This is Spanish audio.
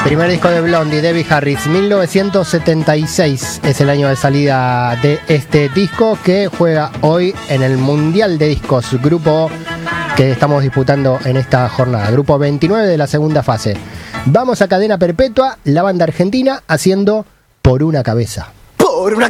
Primer disco de Blondie, Debbie Harris, 1976 es el año de salida de este disco que juega hoy en el Mundial de Discos, grupo que estamos disputando en esta jornada, grupo 29 de la segunda fase. Vamos a Cadena Perpetua, la banda argentina haciendo Por una cabeza. Por una